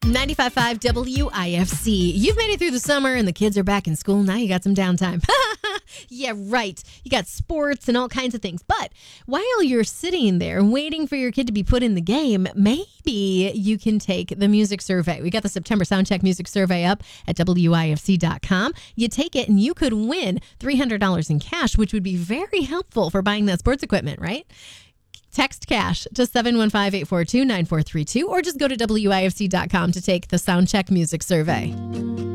95.5 WIFC. You've made it through the summer and the kids are back in school. Now you got some downtime. Yeah, right. You got sports and all kinds of things. But while you're sitting there waiting for your kid to be put in the game, maybe you can take the music survey. We got the September Soundcheck Music Survey up at WIFC.com. You take it and you could win $300 in cash, which would be very helpful for buying that sports equipment, right? Text cash to 715-842-9432 or just go to WIFC.com to take the Soundcheck Music Survey.